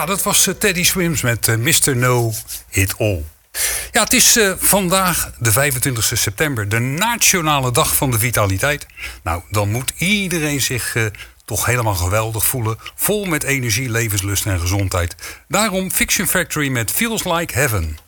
Ja, dat was Teddy Swims met Mr. Know It All. Ja, het is vandaag de 25 september, de Nationale Dag van de Vitaliteit. Nou, dan moet iedereen zich toch helemaal geweldig voelen. Vol met energie, levenslust en gezondheid. Daarom Fiction Factory met Feels Like Heaven.